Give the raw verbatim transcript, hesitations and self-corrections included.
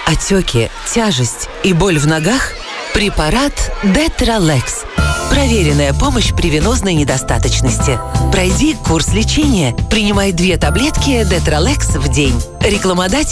Отеки, тяжесть и боль в ногах? Препарат Детралекс. Проверенная помощь при венозной недостаточности. Пройди курс лечения. Принимай две таблетки Детралекс в день. Рекламодатель